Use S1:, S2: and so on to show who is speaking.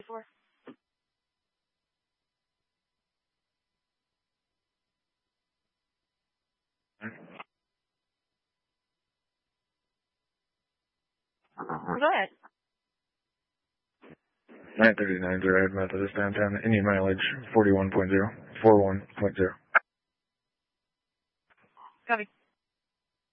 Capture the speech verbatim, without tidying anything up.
S1: four. Go ahead.
S2: nine thirty-nine, zero Ed Methodist downtown. Indian mileage forty-one point zero, forty-one point zero.
S1: Copy.